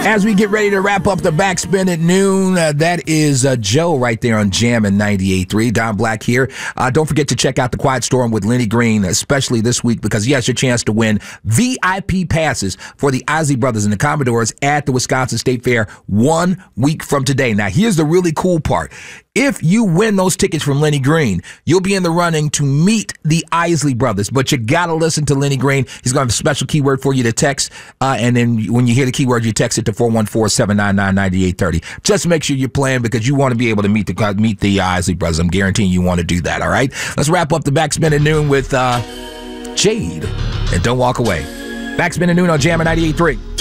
As we get ready to wrap up the Backspin at noon, that is Joe right there on Jam and 98.3. Don Black here. Don't forget to check out The Quiet Storm with Lenny Green, especially this week, because he has your chance to win VIP passes for the Isley Brothers and the Commodores at the Wisconsin State Fair 1 week from today. Now, here's the really cool part. If you win those tickets from Lenny Green, you'll be in the running to meet the Isley Brothers. But you got to listen to Lenny Green. He's going to have a special keyword for you to text. And then when you hear the keyword, you text it to 414-799-9830. Just make sure you're playing because you want to be able to meet the Isley Brothers. I'm guaranteeing you want to do that, all right? Let's wrap up the Backspin at noon with Jade. And don't walk away. Backspin at noon on Jam 98.3.